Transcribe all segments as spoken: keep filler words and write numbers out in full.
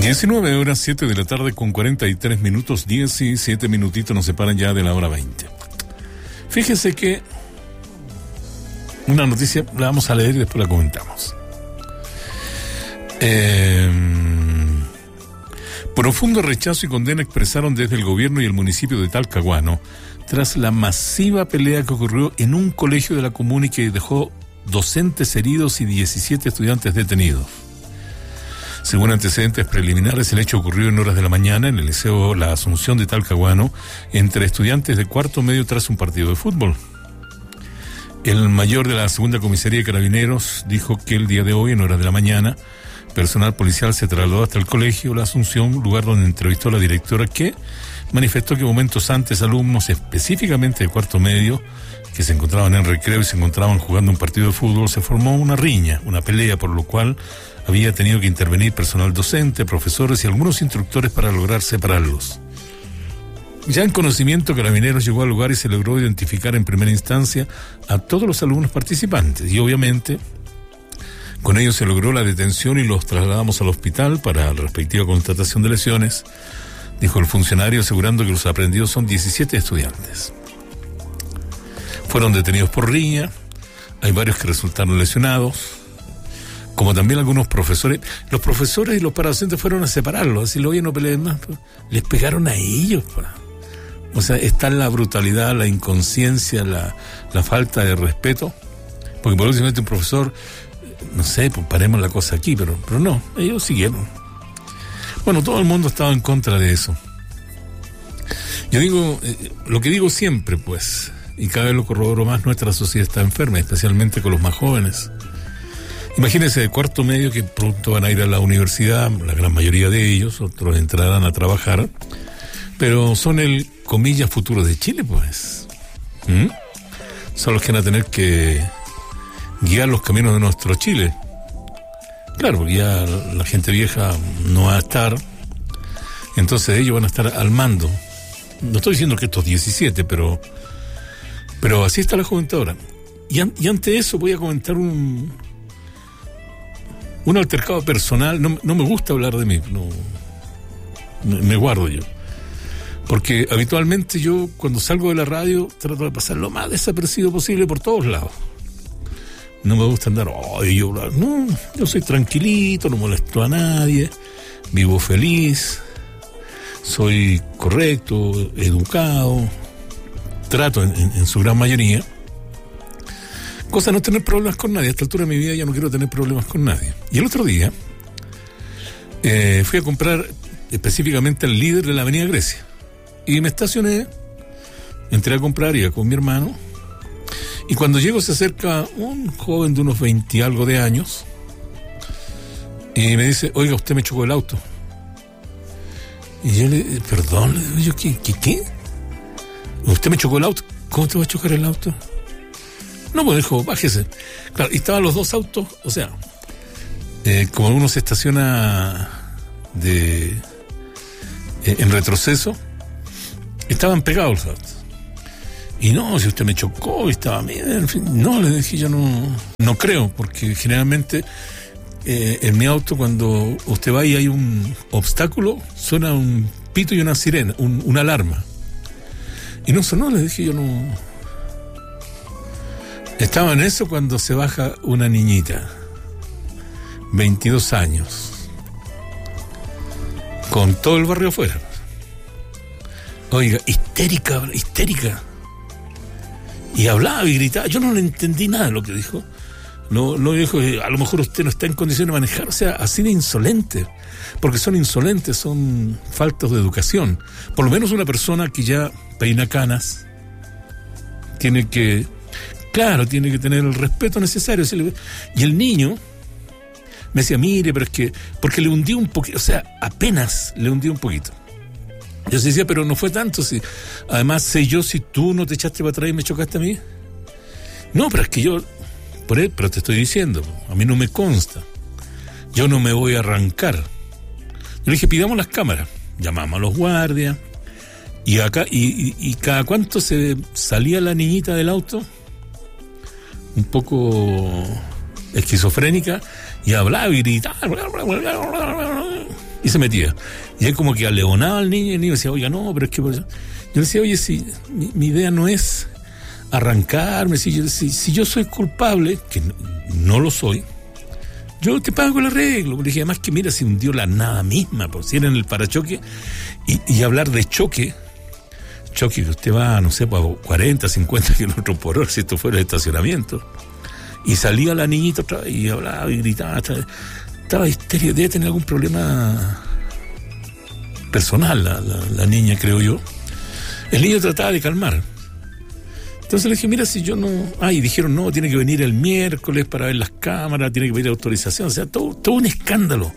diecinueve horas, siete de la tarde con cuarenta y tres minutos, diecisiete minutitos nos separan ya de la hora veinte. Fíjense que una noticia la vamos a leer y después la comentamos. Eh, profundo rechazo y condena expresaron desde el gobierno y el municipio de Talcahuano tras la masiva pelea que ocurrió en un colegio de la comuna y que dejó docentes heridos y diecisiete estudiantes detenidos. Según antecedentes preliminares, el hecho ocurrió en horas de la mañana en el Liceo La Asunción de Talcahuano entre estudiantes de cuarto medio tras un partido de fútbol. El mayor de la segunda comisaría de Carabineros dijo que el día de hoy, en horas de la mañana, personal policial se trasladó hasta el colegio La Asunción, lugar donde entrevistó a la directora, que manifestó que momentos antes alumnos, específicamente de cuarto medio, que se encontraban en recreo y se encontraban jugando un partido de fútbol, se formó una riña, una pelea, por lo cual había tenido que intervenir personal docente, profesores y algunos instructores para lograr separarlos. Ya en conocimiento, Carabineros llegó al lugar y se logró identificar en primera instancia a todos los alumnos participantes y obviamente con ellos se logró la detención y los trasladamos al hospital para la respectiva constatación de lesiones, dijo el funcionario, asegurando que los aprehendidos son diecisiete estudiantes. Fueron detenidos por riña, hay varios que resultaron lesionados, como también algunos profesores. Los profesores y los paradocentes fueron a separarlos, a decirle, oye, no peleen más. Les pegaron a ellos. Pa. O sea, está la brutalidad, la inconsciencia, la, la falta de respeto. Porque por último un profesor, no sé, pues paremos la cosa aquí, pero, pero no, ellos siguieron. Bueno, todo el mundo estaba en contra de eso. Yo digo, eh, lo que digo siempre, pues, y cada vez lo corroboro más, nuestra sociedad está enferma, especialmente con los más jóvenes. Imagínense de cuarto medio que pronto van a ir a la universidad, la gran mayoría de ellos, otros entrarán a trabajar, pero son el, comillas, futuro de Chile, pues. ¿Mm? Son los que van a tener que guiar los caminos de nuestro Chile. Claro, porque ya la gente vieja no va a estar, entonces ellos van a estar al mando. No estoy diciendo que estos diecisiete, pero, pero así está la juventud ahora. Y, an, y ante eso voy a comentar un... Un altercado personal. No, no me gusta hablar de mí, no, me, me guardo yo. Porque habitualmente yo, cuando salgo de la radio, trato de pasar lo más desapercibido posible por todos lados. No me gusta andar, oh, yo, no, yo soy tranquilito, no molesto a nadie, vivo feliz, soy correcto, educado, trato en, en, en su gran mayoría. Cosa no tener problemas con nadie. A esta altura de mi vida ya no quiero tener problemas con nadie. Y el otro día eh, fui a comprar específicamente al Líder de la Avenida Grecia. Y me estacioné, entré a comprar, iba con mi hermano. Y cuando llego se acerca un joven de unos veinte y algo de años. Y me dice, oiga, usted me chocó el auto. Y yo le perdón, le digo yo, ¿qué, qué, qué? ¿Usted me chocó el auto? ¿Cómo te va a chocar el auto? No, pues dijo, bájese. Claro, y estaban los dos autos, o sea, eh, como uno se estaciona de eh, en retroceso, estaban pegados los autos. Y no, si usted me chocó, estaba bien, en fin, no, le dije, yo no, no creo, porque generalmente eh, en mi auto cuando usted va y hay un obstáculo, suena un pito y una sirena, un, una alarma. Y no sonó, le dije, yo no... Estaba en eso cuando se baja una niñita, veintidós años, con todo el barrio afuera. Oiga, histérica, histérica. Y hablaba y gritaba. Yo no le entendí nada de lo que dijo. No, no dijo que a lo mejor usted no está en condiciones de manejar. O sea, así de insolente. Porque son insolentes, son faltas de educación. Por lo menos una persona que ya peina canas tiene que... Claro, tiene que tener el respeto necesario. Y el niño me decía, mire, pero es que... Porque le hundí un poquito, o sea, apenas le hundí un poquito. Yo se decía, pero no fue tanto. Si, además, sé yo si tú no te echaste para atrás y me chocaste a mí. No, pero es que yo... Por él, pero te estoy diciendo, a mí no me consta. Yo no me voy a arrancar. Yo le dije, pidamos las cámaras. Llamamos a los guardias. Y acá, y, y, y cada cuánto se salía la niñita del auto... un poco esquizofrénica, y hablaba y gritaba, Y se metía. Y él como que aleonaba al niño y el niño decía, oiga, no, pero es que... Yo le decía, oye, si mi, mi idea no es arrancarme, si yo, si, si yo soy culpable, que no, no lo soy, yo te pago el arreglo. Le dije, además que mira, si hundió la nada misma, pues, si era en el parachoque, y, y hablar de choque, choque que usted va, no sé, a cuarenta, cincuenta kilómetros por hora, si esto fuera el estacionamiento. Y salía la niñita otra vez y hablaba y gritaba, estaba, estaba histérica, debe tener algún problema personal la, la, la niña, creo yo. El niño trataba de calmar. Entonces le dije, mira, si yo no... Ah, y dijeron, no, tiene que venir el miércoles para ver las cámaras, tiene que pedir autorización, o sea, todo, todo un escándalo.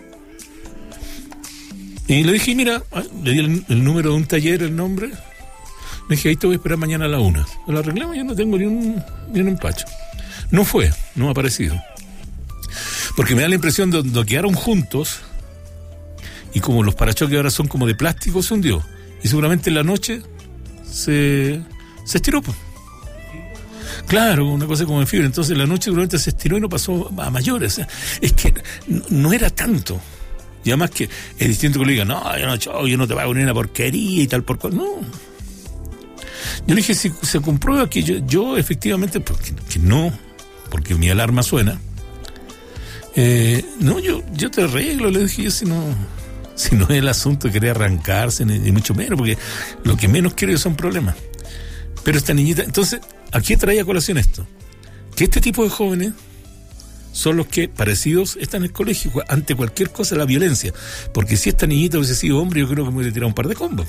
Y le dije, mira, le di el, el número de un taller, el nombre. Le dije, ahí te voy a esperar mañana a la una. Lo arreglamos, yo no tengo ni un, ni un empacho. No fue, no ha aparecido. Porque me da la impresión de que quedaron juntos y como los parachoques ahora son como de plástico, se hundió. Y seguramente en la noche se, se estiró, pues. Claro, una cosa como de fibra. Entonces la noche seguramente se estiró y no pasó a mayores. O sea, es que no, no era tanto. Y además que es distinto que le digan, no, yo no, yo, yo no te voy a poner una porquería y tal por cual. No. Yo le dije, si se comprueba que yo, yo efectivamente, porque que no, porque mi alarma suena, eh, no, yo, yo te arreglo, le dije yo, si no, si no es el asunto de querer arrancarse, ni, ni mucho menos, porque lo que menos quiero yo son problemas. Pero esta niñita, entonces, ¿a qué traía a colación esto? Que este tipo de jóvenes son los que, parecidos, están en el colegio, ante cualquier cosa, la violencia. Porque si esta niñita hubiese sido hombre, yo creo que me hubiera tirado un par de combos.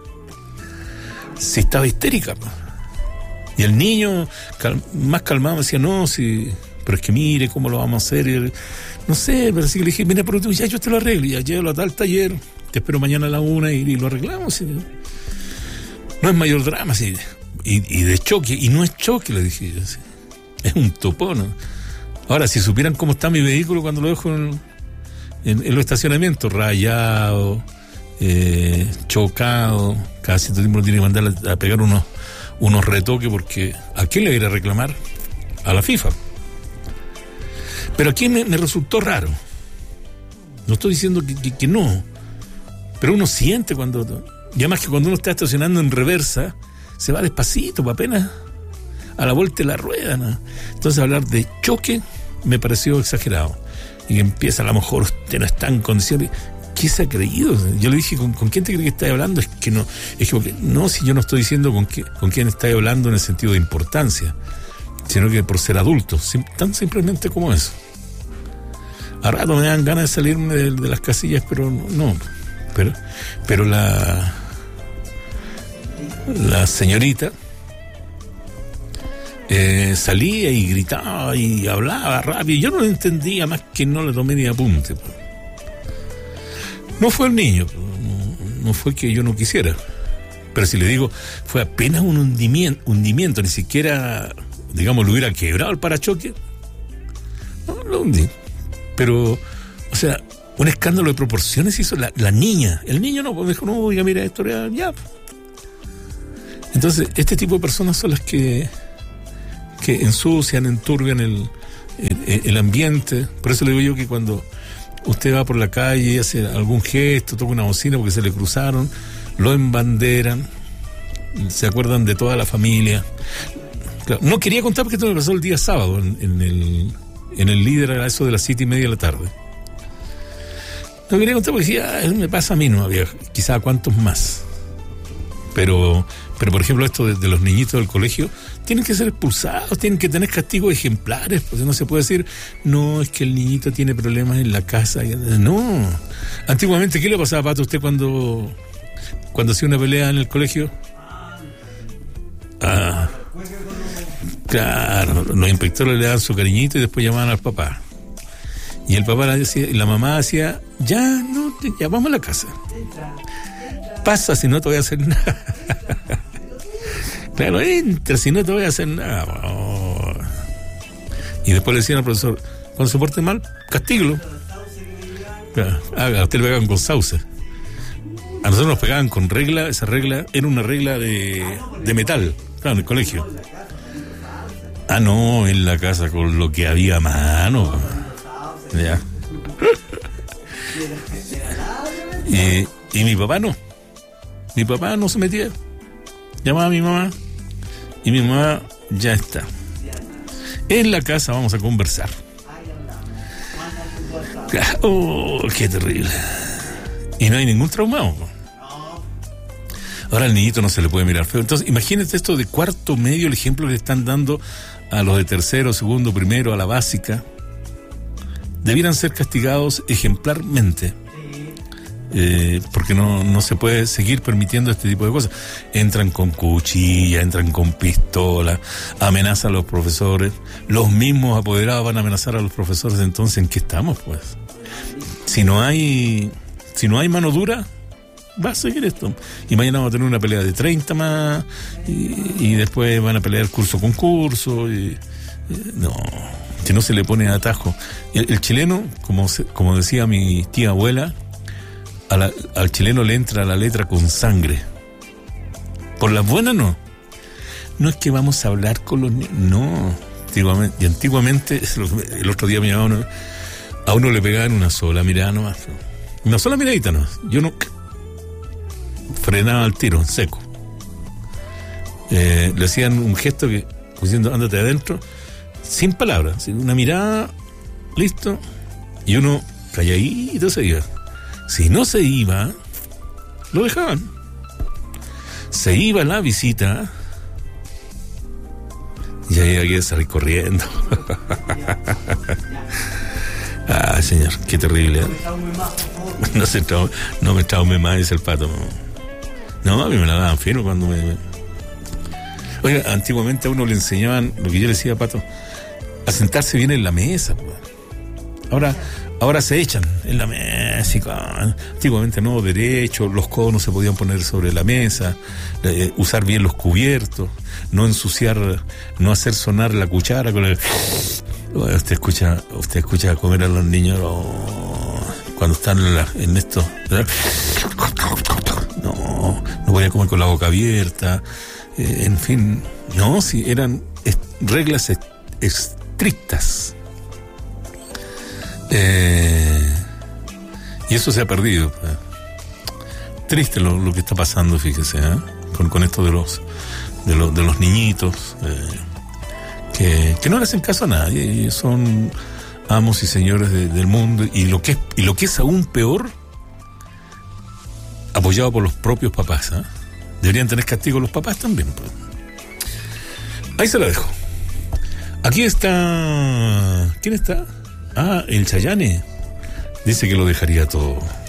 Si estaba histérica. Y el niño, cal, más calmado, me decía, no, si, pero es que mire, ¿cómo lo vamos a hacer? Y, no sé, pero así que le dije, mira, pero tú, ya yo te lo arreglo, ya llévalo a tal taller, te espero mañana a la una y, y lo arreglamos. Y, no es mayor drama, sí. Y, y de choque, y no es choque, le dije yo, sí. Es un topón. Ahora, si supieran cómo está mi vehículo cuando lo dejo en, en, en los estacionamientos, rayado, eh, chocado, cada cierto tiempo tiene que mandar a, a pegar unos, unos retoques, porque ¿a quién le voy a ir a reclamar? A la FIFA. Pero aquí me, me resultó raro. No estoy diciendo que, que, que no, pero uno siente cuando, y además que cuando uno está estacionando en reversa, se va despacito, apenas a la vuelta de la rueda, ¿no? Entonces hablar de choque me pareció exagerado. Y que empieza, a lo mejor usted no está en condiciones. ¿Qué se ha creído? Yo le dije, ¿con, ¿con quién te cree que estás hablando? Es que no, es que no, si yo no estoy diciendo con, qué, con quién estás hablando en el sentido de importancia, sino que por ser adulto, sim, tan simplemente como eso. A rato me dan ganas de salirme de, de las casillas, pero no, pero, pero la la señorita eh, salía y gritaba y hablaba rápido. Yo no lo entendía, más que no le tomé ni apunte. No fue el niño, no, no fue que yo no quisiera, pero si le digo, fue apenas un hundimiento, hundimiento, ni siquiera, digamos, lo hubiera quebrado el parachoque. No, lo hundí. Pero, o sea, un escándalo de proporciones hizo la, la niña. El niño no, pues me dijo, no, oiga, mira, esto era ya. Entonces, este tipo de personas son las que, que ensucian, enturbian el, el, el ambiente. Por eso le digo yo que cuando usted va por la calle y hace algún gesto, toca una bocina porque se le cruzaron, lo embanderan, se acuerdan de toda la familia. Claro, no quería contar porque esto me pasó el día sábado en, en el en el líder a eso de las siete y media de la tarde. No quería contar porque decía, ah, me pasa a mí, no había, quizá a cuántos más. Pero, pero por ejemplo, esto de, de los niñitos del colegio, tienen que ser expulsados, tienen que tener castigos ejemplares, porque no se puede decir, no, es que el niñito tiene problemas en la casa. No. Antiguamente, ¿qué le pasaba, Pato, a usted cuando, cuando hacía una pelea en el colegio? Ah, claro, los inspectores le daban su cariñito y después llamaban al papá. Y el papá decía, y la mamá decía, ya, no, ya vamos a la casa. Pasa, si no te voy a hacer nada. Claro, entra, si no te voy a hacer nada. Oh. Y después le decían al profesor, cuando se porte mal, castíguelo. Claro, a usted le pegaban con sauce. A nosotros nos pegaban con regla, esa regla era una regla de, de metal, claro, en el colegio. Ah, no, en la casa con lo que había a mano. Ya. Y, y mi papá no. Mi papá no se metía. Llamaba a mi mamá y mi mamá ya está. En la casa vamos a conversar. Oh, qué terrible. Y no hay ningún traumado. Ahora al niñito no se le puede mirar feo. Entonces, imagínate esto de cuarto medio, el ejemplo que le están dando a los de tercero, segundo, primero, a la básica. Debieran ser castigados ejemplarmente. Eh, porque no, no se puede seguir permitiendo este tipo de cosas. Entran con cuchilla, entran con pistola, amenazan a los profesores. Los mismos apoderados van a amenazar a los profesores. Entonces, ¿en qué estamos, pues? Si no hay, si no hay mano dura, va a seguir esto. Y mañana vamos a tener una pelea de treinta más, y, y después van a pelear curso con curso. Y, y, no, si no se le pone atajo. El, el chileno, como, se, como decía mi tía abuela, A la, al chileno le entra la letra con sangre. Por las buenas no. No es que vamos a hablar con los niños. No. Antiguamente, y antiguamente, el otro día mi mamá, a uno le pegaban una sola mirada nomás. Una sola miradita nomás. Yo no frenaba al tiro, en seco. Eh, le hacían un gesto que, diciendo, ándate adentro, sin palabras. Una mirada, listo. Y uno calladito se iba. Si no se iba, lo dejaban. Se iba la visita y ahí había que salir corriendo. Ah, señor, qué terrible, ¿eh? No, se trau- no me traume más, dice el pato. No, a mí me la daban firme cuando me... Oiga, antiguamente a uno le enseñaban, lo que yo le decía a Pato, a sentarse bien en la mesa, pues. Ahora... Ahora se echan en la mesa. Y, antiguamente no, derecho, los codos no se podían poner sobre la mesa, eh, usar bien los cubiertos, no ensuciar, no hacer sonar la cuchara con el... Usted escucha, usted escucha comer a los niños oh, cuando están en, la, en esto. No, no podían comer con la boca abierta. Eh, en fin, no, sí, eran est- reglas est- estrictas. Eh, y eso se ha perdido. Pues. Triste lo, lo que está pasando, fíjese, ¿eh? con, con esto de los de, lo, de los niñitos eh, que, que no le hacen caso a nadie y son amos y señores de, del mundo, y lo que es, y lo que es aún peor, apoyado por los propios papás. ¿eh? Deberían tener castigo los papás también. Pues. Ahí se la dejo. Aquí está... ¿Quién está? Ah, el Chayane dice que lo dejaría todo.